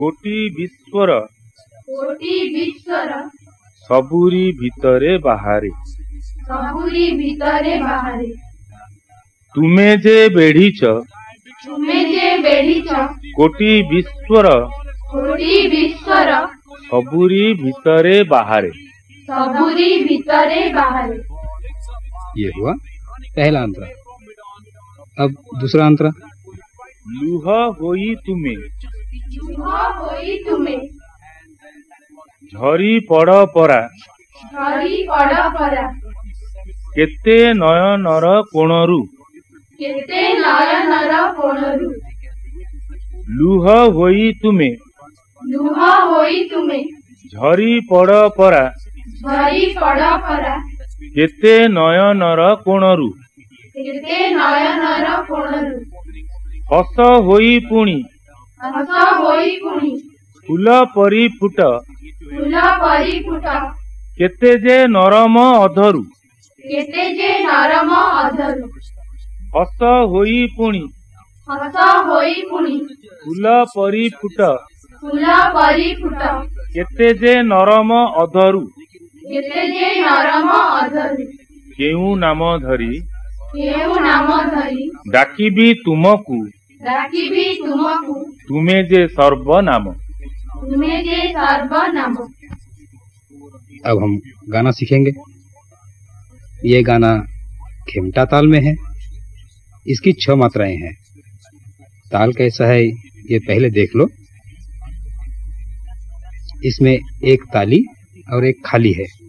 कोटि विश्वर कोटि विश्वर सबुरी भितरे बाहारे सबुरी भितरे बाहरे तुमे जे बेढ़ीच तुमे जे बेढ़ीच कोटि विश्वर कोटि विश्वर सबुरी भितरे बाहारे। सबुरी भितरे बाहरे। ये हुआ पहला अंतरा। अब दूसरा अंतरा। लुह होई तुमे लुह होई तुमे झरी पड़ परा झरी पड़ परा केते नयनर कोणरू केते नयनर कोणरू लुह होई तुमे लुह होई तुमे झरी पड़ परा झरी पड़ परा केते नयनर कोणरू केते नयनर कोणरू हस होई पुणी हस होई पुणी फूल परी फुट फूल परी फुट केते जे नरम अधरू केते जे नरम अधरू हस होई पुणी हस होई पुणी फूल परी फुट फूल परी फुट केते जे नरम अधरू केते जे नरम अधरू केउ नाम धरी केउ नाम धरी डाकिबी तुमकू डाकिबी तुमकू तुमे जे सर्वनाम। तुमे जे सर्वनाम। अब हम गाना सीखेंगे। ये गाना खेमटा ताल में है। इसकी 6 मात्राएं हैं। ताल कैसा है ये पहले देख लो। इसमें एक ताली और एक खाली है।